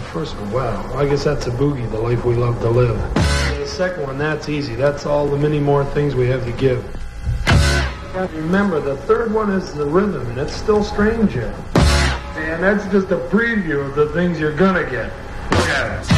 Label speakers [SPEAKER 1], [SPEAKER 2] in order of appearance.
[SPEAKER 1] first one, wow. Well, I guess that's a boogie, the life we love to live. The second one, that's easy. That's all the many more things we have to give. Remember, the third one is the rhythm, and it's still strange yet. And that's just a preview of the things you're gonna get. Look at it.